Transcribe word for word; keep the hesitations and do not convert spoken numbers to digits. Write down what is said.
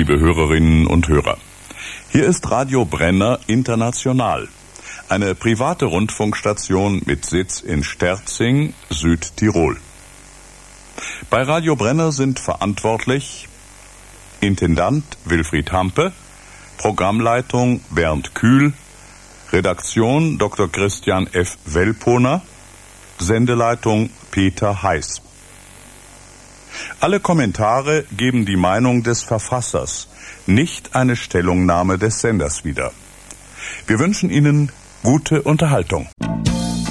Liebe Hörerinnen und Hörer, hier ist Radio Brenner International, eine private Rundfunkstation mit Sitz in Sterzing, Südtirol. Bei Radio Brenner sind verantwortlich Intendant Wilfried Hampe, Programmleitung Bernd Kühl, Redaktion Doktor Christian F. Welponer, Sendeleitung Peter Heiß. Alle Kommentare geben die Meinung des Verfassers, nicht eine Stellungnahme des Senders wieder. Wir wünschen Ihnen gute Unterhaltung.